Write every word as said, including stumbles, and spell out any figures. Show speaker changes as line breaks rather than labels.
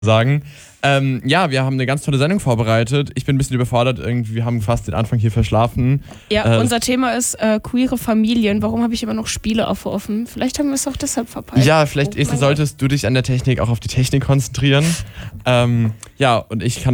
sagen. Ähm, ja, wir haben eine ganz tolle Sendung vorbereitet. Ich bin ein bisschen überfordert, irgendwie, wir haben fast den Anfang hier verschlafen.
Ja,
äh,
unser Thema ist äh, queere Familien. Warum habe ich immer noch Spiele offen? Vielleicht haben wir es auch deshalb verpeilt.
Ja, vielleicht
oh,
Esther, solltest du dich an der Technik auch auf die Technik konzentrieren. ähm, ja, und ich kann